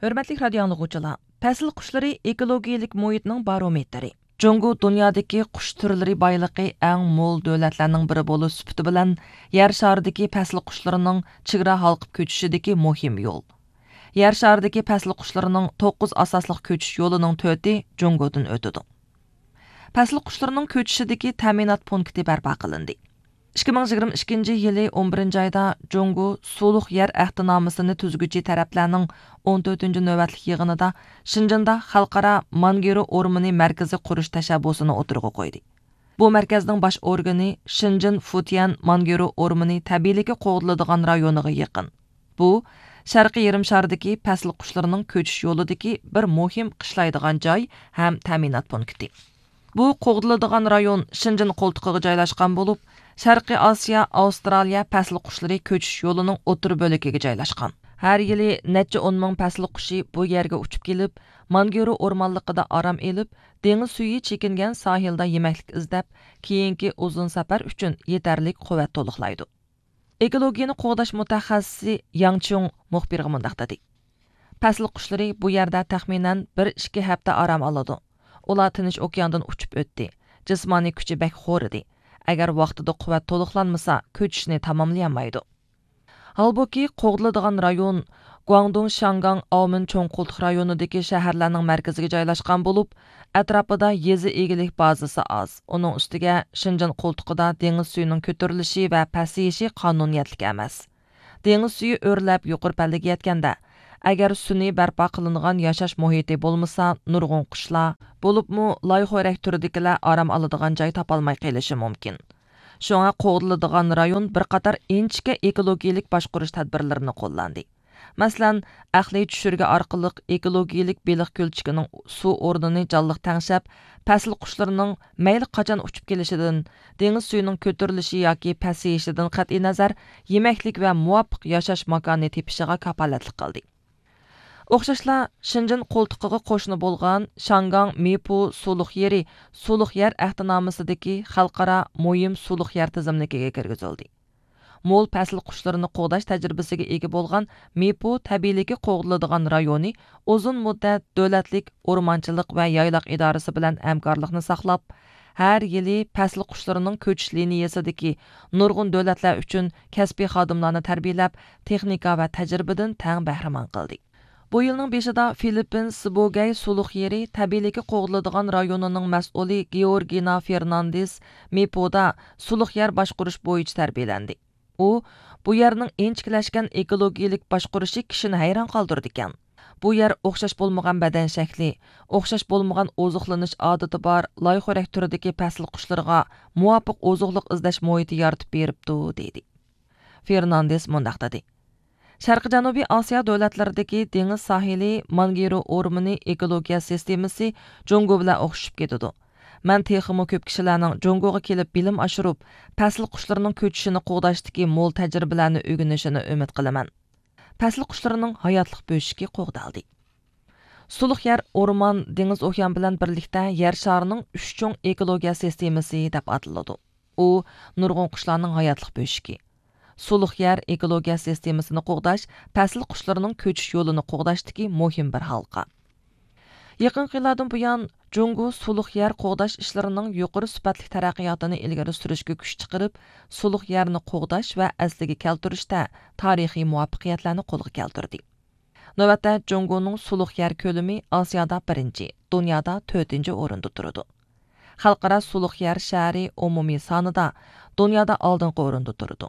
Hörmətli radio anlıqçılar, fəsil quşları ekologiyalik muhitning barometri. Jungo dunyodagi qush turlari boyligi eng mo'l davlatlarning biri bo'lib sifati bilan yer sharidagi fasl qushlarining chegara halqib ko'chishidagi muhim yo'l. Yer sharidagi fasl qushlarining 9 asosli ko'chish yo'lining 4i Jungodan o'tadi. Fasl qushlarining ko'chishidagi ta'minot punkti barpo qilindi. 2022 yili 11 ayda Jungo Suluq yer ahdinomasini tuzguchi taraflarning 14 navbatlik yig'inida Shinjinda xalqaro Mangero o'rmini markazi qurish tashabbusini o'tirg'a qo'ydi. Bu markazning bosh organi Shinjin Futian Mangero o'rmini tabiiyligi qo'g'diladigan rayoniga yaqin. Bu Sharqiy yarim shardagi fasl qushlarining ko'chish yo'lidagi bir muhim qishlaydigan joy ham ta'minot punkti. Bu qo'g'diladigan rayon Shinjin qo'ltiqiga joylashgan bo'lib, Sharqiy Osiyo, Avstraliya fasl qushlari ko'chish yo'lining o'tir bo'lagiga joylashgan. Har yili necha 10 ming fasl qushi bu yerga uchib kelib, Mangero o'rmonligida orom elib, dengiz suyi chekingan sohilda yemaklik izlab, keyingi uzun safar uchun yetarlik quvvat to'liqlaydi. Ekologiyani qo'g'dash mutaxassisi Yang Chung muxbirga mundaq dedi. Fasl qushlari bu yerda taxminan 1-2 hafta orom oladi. Ular Tinch okeandan uchib o'tdi. Jismoniy kuchi bak xo'r edi. Agar vaqtida quvvat to'liqlanmasa, ko'chishni tamomlayolmaydi. Halbuki qo'g'diladigan rayon Guangdong, Shangang, Aomin cho'nqultiq rayonidagi shaharlarning markaziga joylashgan bo'lib, atrofida yezi egilik bazasi oz. Uning ustiga Shinjin qo'ltiqida dengiz suyining ko'tarilishi va pasayishi qonuniyatlik emas. Dengiz suyi o'rlab yuqori pallaga yetganda, agar sun'iy barpo qilingan yashash muhiti bo'lmasa, nurg'un qushlar, bo'libmi loyxo'rak turidagilar orom oladigan joy topolmay qolishi mumkin. Shunga qo'g'diladigan rayon bir qator inchga ekologiyalik boshqarish tadbirlarini qo'llandi. Masalan, aqliy tushirga orqali ekologiyalik beliq ko'lchikining suv o'rnini jonliq tangshab, fasl qushlarining mayli qachon uchib kelishidan, dengiz suyining ko'tarilishi yoki pasayishidan qat'iy nazar yemaklik va muvofiq yashash makoni tepishiga kafolatlik qildi. O'xshashla Shinjin qo'ltiqiga qo'shni bo'lgan Shangang Mipu Suluq yeri Suluq yer ahdinomasidagi xalqaro muhim Suluq yer tizimligiga kirgizildi. Mo'l fasl qushlarini qo'g'dash tajribasiga ega bo'lgan Mipu tabiiyligi qo'g'diladigan rayoni uzun muddat davlatlik o'rmonchilik va yayloq idorasi bilan hamkorlikni saqlab, har yili fasl qushlarining ko'chish liniyasidagi nurg'un davlatlar uchun kasbiy xodimlarni tarbiyalab, texnika va tajribadan tang bahramand qildi. Bu yilning 5-ida Filippin Sibogay Suluq yeri tabiiyligi qo'g'diladigan rayonining mas'uli Georgina Fernandes Mipoda Suluq yer boshqarish bo'yicha tarbiyalandi. U bu yerning inchikilashgan ekologiyalik boshqarishi kishini hayron qoldirdi ekan. Bu yer o'xshash bo'lmagan badan shakli, o'xshash bo'lmagan oziqlanish odati bor loyxo'rak turidagi fasl qushlarga muvofiq oziqlik izlash muhiti yaratib beribdi, dedi. Fernandes mundaq dedi. Sharqi Janubiy Osiyo davlatlaridagi dengiz sohili Mangero o'rmini ekologiya sistemasi Jungo bilan o'xshashib ketadi. Men texmo ko'p kishilarning Jungoga kelib bilim oshirib, fasl qushlarining ko'chishini qo'g'dashdagi mo'l tajribalarni o'rganishini umid qilaman. Fasl qushlarining hayotlik bo'shigi qo'g'daldi. Suluq yer o'rmon dengiz okean bilan birlikda yer sharining 3 cho'ng ekologiya sistemasi deb ataladi. U nurg'un qushlarning hayotlik bo'shigi. Suluq yer ekologiya sistemasini qo'g'dash fasl qushlarining ko'chish yo'lini qo'g'dashdagi muhim bir halqa. Yaqin yillardan buyon Jungo suluq yer qo'g'dash ishlarining yuqori sifatli taraqqiyotini ilgari surishga kuch chiqarib, suluq yerni qo'g'dash va asliga keltirishda tarixiy muvaffaqiyatlarni qo'lga keltirdi. Navbatda Jungoning suluq yer ko'lami Osiyoda 1-chi, dunyoda 4-chi o'rinda turadi. Xalqaro suluq yer shahri umumiy sonida dunyoda oldingi o'rinda turadi.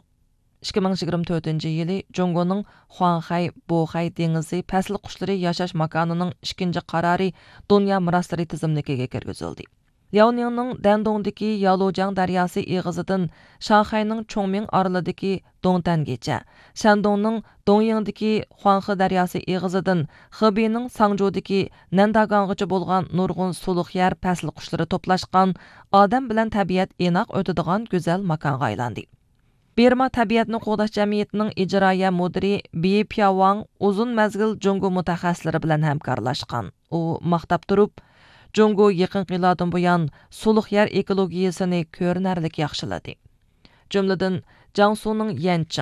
2024 yili Jungoning Huanghai, Boxai dengizi fasl qushlari yashash makonining 2-chi qarori dunyo miroslari tizimligiga kirgizildi. Liaoningning Dandongdagi Yalojang daryosi eg'izidan Shanxayning Chongming orolidagi Dongtangacha, Shandongning Dongyingdagi Huanghe daryosi eg'izidan Xebeining Sangzhoudagi Nandaganggacha bo'lgan nurg'un suluq yer fasl qushlari to'plashgan odam bilan tabiat inoq o'tadigan go'zal makonga aylandi. Birma tabiatni qo'g'dash jamiyatining ijroiya mudiri Bi Piawang uzun mazgil Jungo mutaxassislari bilan hamkorlashgan. U maqtab turib, Jungo yaqin yillardan buyon suluq yer ekologiyasini ko'rinarli yaxshiladi. Jumladan, Jiangsuning Yancheng,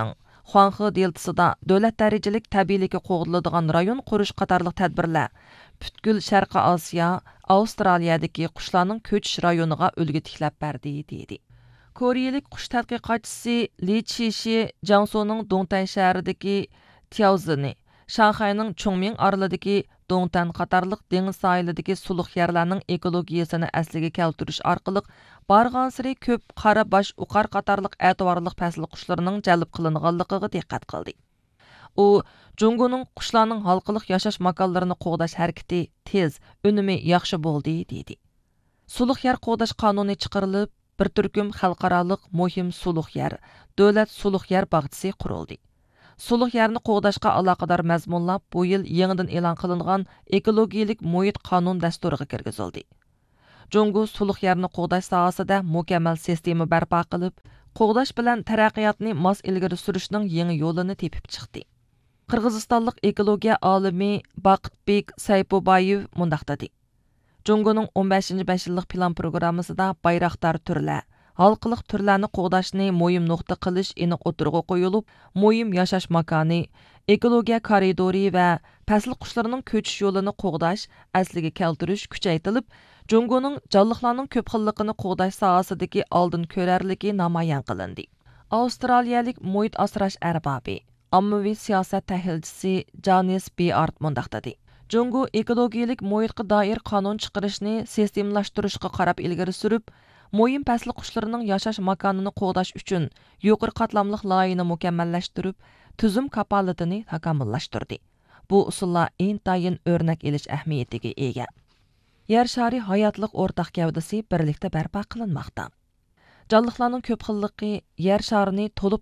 Хуанхэ deltasida davlat darajalik tabiiyligi qo'g'diladigan rayon qurish qatorliq tadbirlar butkul Sharqi Osiyo, Avstraliyadagi qushlarning ko'chish rayoniga ulgu tiklab berdi dedi. Koreyalik qush tadqiqotchisi Li Chishi Jiangsuning Dongtan shahridagi Tiaozini, Shanxayning Chongming oralig'idagi Dongtan qatorliq dengiz sohilidagi suluq yerlarning ekologiyasini asliga keltirish orqali barg'ansiri ko'p qara bosh uqar qatorliq e'tiborli fasl qushlarining jalb qilinganligiga diqqat qildi. U Jungoning qushlarning halqiliq yashash makonlarini qo'g'dash harakati tez, unumi yaxshi bo'ldi dedi. Suluq yer qo'g'dash qonuni chiqarilib, bir turkum xalqaroliq muhim suluq yer, davlat suluq yer bog'chisi qurildi. Suluq yerni qo'g'dashga aloqador mazmunlar bu yil yangidan e'lon qilingan ekologiyalik muhit qonun dasturiga kirgizildi. Jungo suluq yerni qo'g'dash sohasida mukammal sistema barpo qilib, qo'g'dash bilan taraqqiyotni mos ilgari surishning yangi yo'lini tepib chiqdi. Qirg'izistonlik ekologiya olimi Baqitbek Saypobayev mundaq dedi. Jungoning 15-5 yillik plan programmasida bayroqdor turlar, halqiliq turlarni qo'g'dashni muhim nuqta qilish aniq o'tirg'i qo'yilib, muhim yashash makoni, ekologiya koridori va fasl qushlarining ko'chish yo'lini qo'g'dash asliga keltirish kuchaytirilib, Jungoning jonliqlarning ko'p xilligini qo'g'dash sohasidagi oldin ko'rarligi namoyon qilindi. Avstraliyalik muhit asrash arbobi, ommaviy siyosat tahlilchisi Janis Beard mundaq dedi. Jungo ekologiyalik muhitga doir qonun chiqarishni sistemlashtirishga qarab ilgari surib, muhim fasl qushlarining yashash makonini qo'g'dash uchun yuqori qatlamli loyihani mukammallashtirib, tuzum kapolatini takomillashtirdi. Bu usullar intayin o'rnak elish ahamiyatiga ega. Yer shari hayotliq o'rtaq gavdasi birlikda barpo qilinmoqda. Jonliqlarning ko'p xilligi yer sharini to'lib